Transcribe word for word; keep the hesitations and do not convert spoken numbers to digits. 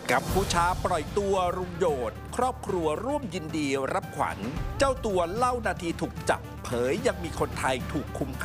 กัมพูชาปล่อยตัวรุงโยธครอบครัวร่วมยินดีรับขวัญเจ้าตัวเล่านาทีถูกจับเผยยังมีคนไทยถูกคุม